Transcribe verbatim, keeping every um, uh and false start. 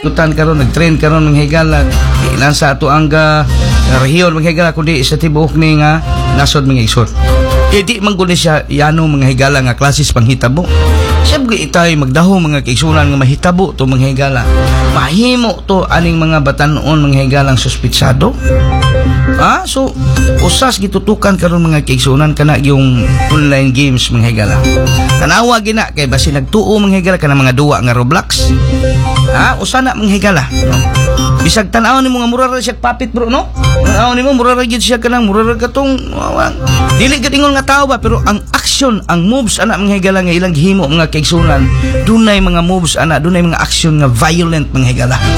kutan karon nag-train karon mga higala ilan sa ato ang uh, rehiyon mga higala kundi sa tibuok ni nga nasod mga isot. Kaya di man kundi siya yano mga higala nga klases panghitabo. Siyempre itay magdaho mga kaigsunan nga mahitabo to mga higala. Mahimo to aning mga batanon mga higalang suspitsado. Ah, so usas gitutukan karon mga kaigsunan kana yung online games mga higala. Tanawa gina kay basi nagtuo mga higala kana mga duwa nga Roblox. Ah, usa na mga higala. No? Bisag tanaw nimo nga mura ra siya papit bro no? Tanaw nimo mura ra gyud siya kanang mura ra katong uh, dili gid ingon nga tao ba pero ang action, ang moves ana mga higala nga ilang gihimo mga kaigsunan dunay mga moves ana dunay mga action nga violent mga higala.